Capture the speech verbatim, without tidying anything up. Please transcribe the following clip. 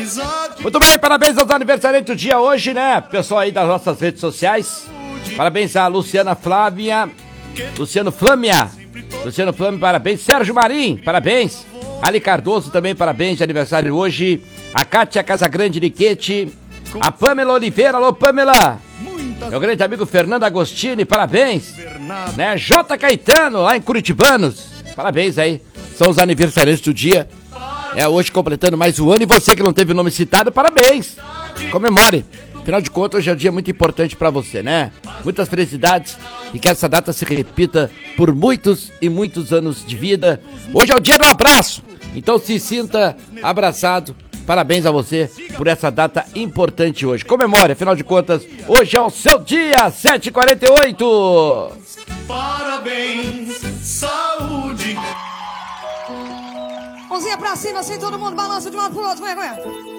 Muito bem, parabéns aos aniversariantes do dia hoje, né? Pessoal aí das nossas redes sociais. Parabéns a Luciana Flávia, Luciano Flâmia, Luciano Flâmia, parabéns. Sérgio Marim, parabéns. Ali Cardoso também, parabéns de aniversário hoje. A Kátia Casagrande Niquete, a Pamela Oliveira, alô Pamela. Meu grande amigo Fernando Agostini, parabéns. Né? J. Caetano, lá em Curitibanos, parabéns aí. São os aniversariantes do dia. É hoje completando mais um ano. E você que não teve o nome citado, parabéns. Comemore. Afinal de contas, hoje é um dia muito importante pra você, né? Muitas felicidades e que essa data se repita por muitos e muitos anos de vida. Hoje é o dia do abraço. Então se sinta abraçado. Parabéns a você por essa data importante hoje. Comemore, afinal de contas, hoje é o seu dia, sete e quarenta e oito. Parabéns, saúde. Mãozinha pra cima, assim todo mundo balança de um lado pro outro, vai, vai.